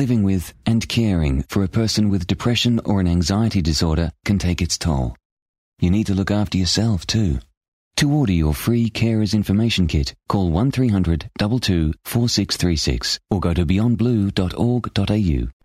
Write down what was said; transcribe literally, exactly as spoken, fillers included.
living with and caring for a person with depression or an anxiety disorder can take its toll. You need to look after yourself too. To order your free Carers Information Kit, call one three hundred, two two, four six three six or go to beyond blue dot org dot a u.